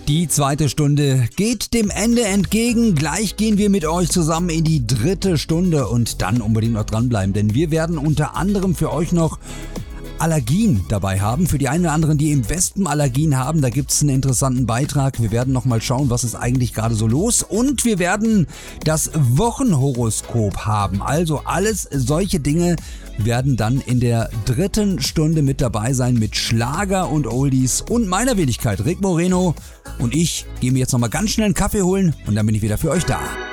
Die zweite Stunde geht dem Ende entgegen. Gleich gehen wir mit euch zusammen in die dritte Stunde und dann unbedingt noch dranbleiben, denn wir werden unter anderem für euch noch Allergien dabei haben. Für die einen oder anderen, die im Wespen Allergien haben, da gibt es einen interessanten Beitrag. Wir werden nochmal schauen, was ist eigentlich gerade so los. Und wir werden das Wochenhoroskop haben. Also alles solche Dinge werden dann in der dritten Stunde mit dabei sein mit Schlager und Oldies und meiner Wenigkeit Rick Moreno. Und ich gehe mir jetzt nochmal ganz schnell einen Kaffee holen und dann bin ich wieder für euch da.